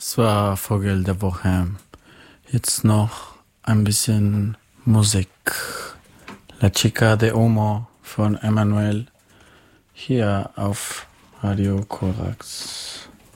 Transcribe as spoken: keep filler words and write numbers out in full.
Das war Vogel der Woche. Jetzt noch ein bisschen Musik. La Chica de Humo von Emmanuel hier auf Radio Korax.